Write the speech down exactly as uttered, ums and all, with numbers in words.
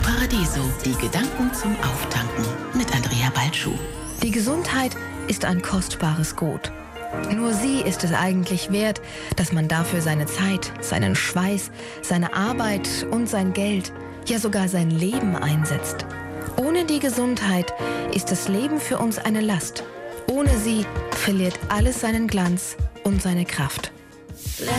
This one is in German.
Paradiso, die Gedanken zum Auftanken mit Andrea Balschuh. Die Gesundheit ist ein kostbares Gut. Nur sie ist es eigentlich wert, dass man dafür seine Zeit, seinen Schweiß, seine Arbeit und sein Geld, ja sogar sein Leben einsetzt. Ohne die Gesundheit ist das Leben für uns eine Last. Ohne sie verliert alles seinen Glanz und seine Kraft.